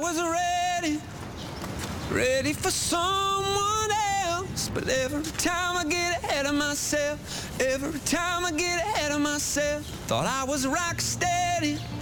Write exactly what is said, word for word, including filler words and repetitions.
Was ready, ready for someone else, but every time I get ahead of myself, every time I get ahead of myself, thought I was rock steady.